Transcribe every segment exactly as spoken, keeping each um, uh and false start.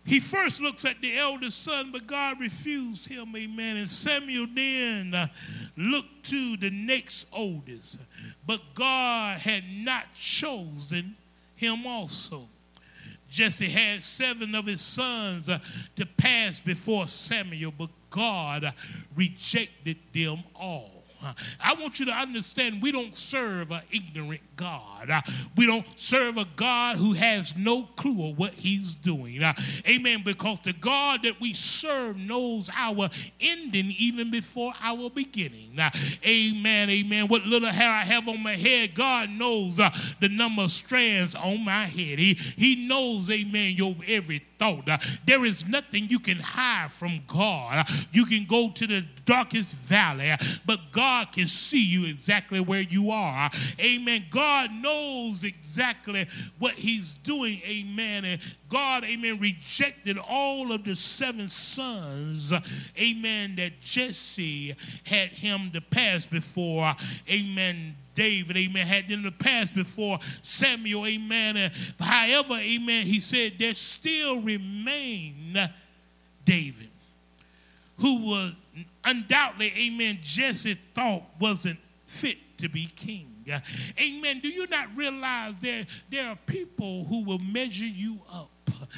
he first looks at the eldest son, but God refused him, amen. And Samuel then uh, looked to the next oldest, but God had not chosen him also. Jesse had seven of his sons uh, to pass before Samuel, but God uh, rejected them all. I want you to understand, we don't serve an ignorant God. Uh, we don't serve a God who has no clue of what he's doing. Uh, amen. Because the God that we serve knows our ending even before our beginning. Uh, amen. Amen. What little hair I have on my head, God knows uh, the number of strands on my head. He, he knows, amen, your every thought. Uh, there is nothing you can hide from God. Uh, you can go to the darkest valley, uh, but God can see you exactly where you are. Amen. God knows exactly what he's doing. Amen. And God, amen, rejected all of the seven sons, amen, that Jesse had him to pass before, amen, David, amen, had them to pass before Samuel, amen. And however, amen, he said there still remained David, who was undoubtedly, amen, Jesse thought wasn't fit to be king. Amen. Do you not realize there, there are people who will measure you up?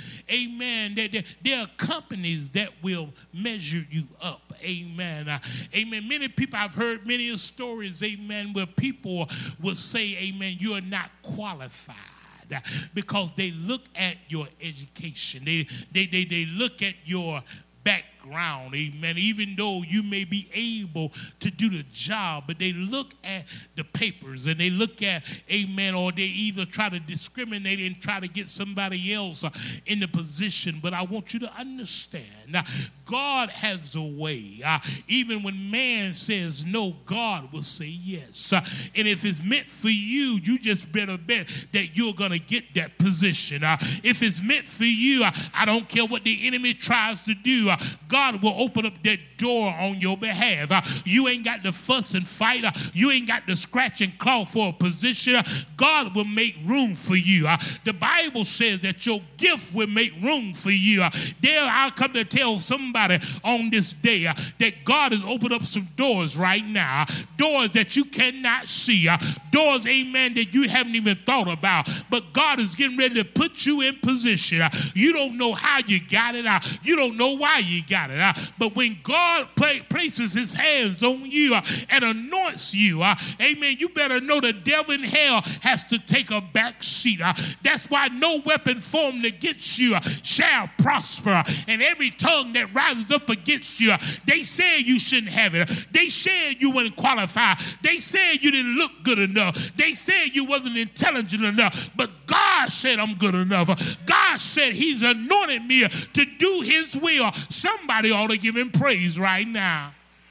Amen. There, there, there are companies that will measure you up. Amen. Uh, amen. Many people, I've heard many stories, amen, where people will say, amen, you are not qualified, because they look at your education. They, they, they, they look at your background, amen, even though you may be able to do the job, but they look at the papers and they look at, amen, or they either try to discriminate and try to get somebody else uh, in the position. But I want you to understand, uh, God has a way. Uh, even when man says no, God will say yes. Uh, and if it's meant for you, you just better bet that you're going to get that position. Uh, if it's meant for you, uh, I don't care what the enemy tries to do. Uh, God will open up that door on your behalf. Uh, you ain't got to fuss and fight. Uh, you ain't got to scratch and claw for a position. Uh, God will make room for you. Uh, the Bible says that your gift will make room for you. Uh, there, I'll come to tell somebody on this day uh, that God has opened up some doors right now. Uh, doors that you cannot see. Uh, doors, amen, that you haven't even thought about. But God is getting ready to put you in position. Uh, you don't know how you got it. Uh, you don't know why you got it. Uh, but when God play, places his hands on you uh, and anoints you, uh, amen, you better know the devil in hell has to take a back seat. Uh, that's why no weapon formed against you uh, shall prosper. And every tongue that rises up against you, uh, they said you shouldn't have it. They said you weren't qualified. They said you didn't look good enough. They said you wasn't intelligent enough. But God said I'm good enough. God said he's anointed me to do his will. Somebody ought to give him praise right now.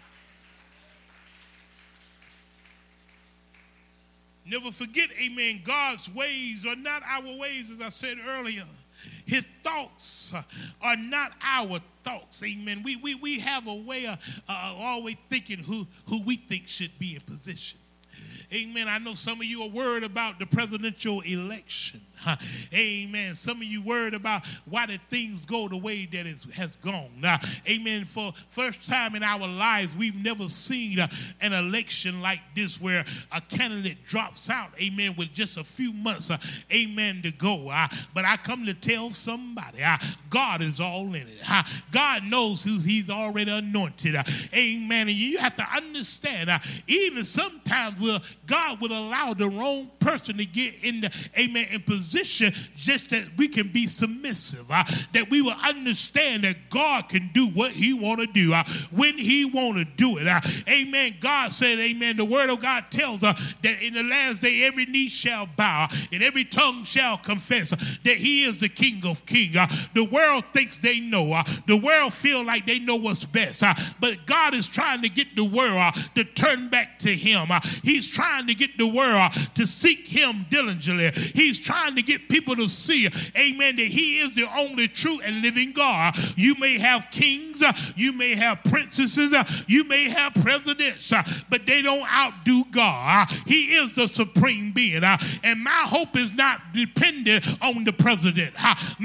Never forget, amen, God's ways are not our ways, as I said earlier. His thoughts are not our thoughts, amen. We, we, we have a way of uh, always thinking who, who we think should be in position. Amen. I know some of you are worried about the presidential election. Huh. Amen. Some of you worried about why did things go the way that it has gone. Uh, amen. For first time in our lives, we've never seen uh, an election like this where a candidate drops out, amen, with just a few months, uh, amen, to go. Uh, but I come to tell somebody, uh, God is all in it. Uh, God knows who he's already anointed. Uh, amen. And you have to understand, uh, even sometimes we'll, God will allow the wrong person to get in the, amen, in position just that we can be submissive, uh, that we will understand that God can do what he want to do uh, when he want to do it. Uh, amen. God said, amen, the word of God tells us that in the last day every knee shall bow and every tongue shall confess that he is the King of kings. Uh, the world thinks they know. Uh, the world feel like they know what's best. Uh, but God is trying to get the world uh, to turn back to him. Uh, he's trying to get the world uh, to seek him diligently. He's trying to get people to see, amen, that he is the only true and living God. You may have kings, uh, you may have princesses, uh, you may have presidents, uh, but they don't outdo God. Uh, he is the supreme being. Uh, and my hope is not dependent on the president. Uh,